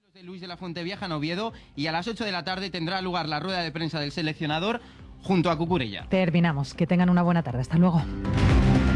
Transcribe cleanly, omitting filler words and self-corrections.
De Luis de la Fuentevieja en Oviedo, y a las 8 de la tarde tendrá lugar la rueda de prensa del seleccionador junto a Cucurella. Terminamos. Que tengan una buena tarde. Hasta luego.